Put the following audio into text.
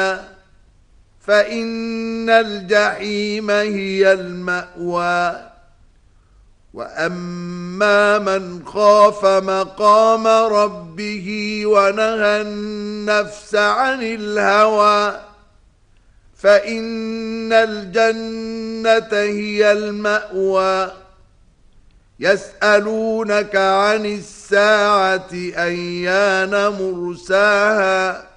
فإن الجحيم هي المأوى وأما من خاف مقام ربه ونهى النفس عن الهوى فإن الجنة هي المأوى يسألونك عن الساعة أيان مرساها